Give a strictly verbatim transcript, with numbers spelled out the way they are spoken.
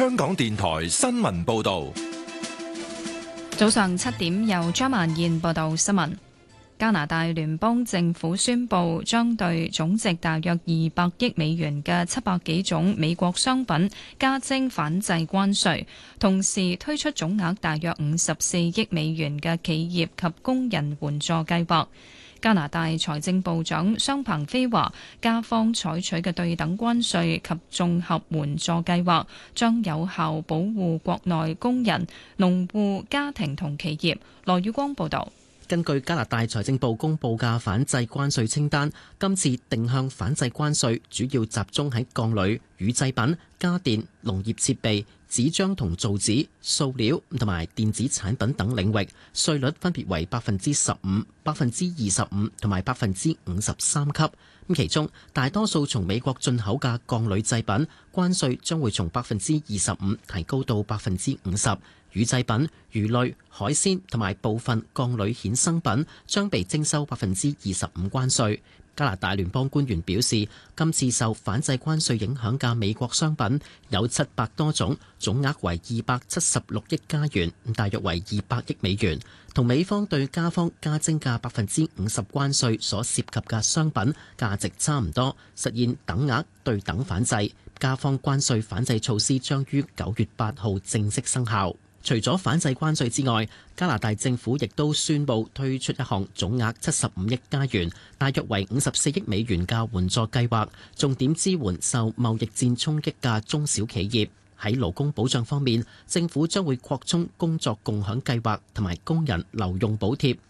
香港電台新聞報道。 早上七點，由張曼燕報道新聞。加拿大聯邦政府宣布將對總值大約二百億美元嘅七百幾種美國商品加徵反制關稅，同時推出總額大約五十四億美元嘅企業及工人援助計劃。加拿大財政部長商鵬飛話，加方採取嘅對等關稅及綜合援助計劃將有效保護國內工人、農戶、家庭同企業。羅宇光報導。 根據加拿大財政部公布嘅反制關稅清單，今次定向反制關稅主要集中喺鋼鋁、乳製品、家電、農業設備、紙張同造紙、塑料同埋電子產品等領域，稅率分別為百分之十五、百分之二十五同埋百分之五十三級。咁其中大多數從美國進口嘅鋼鋁製品，關稅將會從百分之二十五提高到百分之五十。乳製品、魚類、海鮮同埋部分鋼鋁衍生品將被徵收百分之二十五關稅。加拿大聯邦官員表示，今次受反制關稅影響嘅美國商品有七百多種，總額為二百七十六億加元，大約為二百億美元，同美方對加方加徵嘅百分之五十關稅所涉及嘅商品價值差唔多，實現等額對等反制。加方關稅反制措施將於九月八號正式生效。除咗反制關稅之外，加拿大政府亦都宣布推出一項總額七十五億加元，大約為五十四億美元嘅援助計劃，重點支援受貿易戰衝擊嘅中小企業。喺勞工保障方面，政府將會擴充工作共享計劃同埋工人留用補貼，